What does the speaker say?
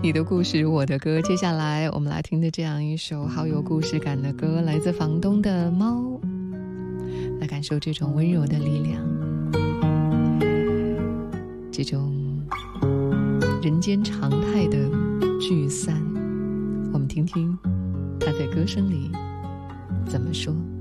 你的故事我的歌。接下来我们来听的这样一首好有故事感的歌，来自房东的猫，来感受这种温柔的力量，这种人间常态的聚散。我们听听他在歌声里怎么说。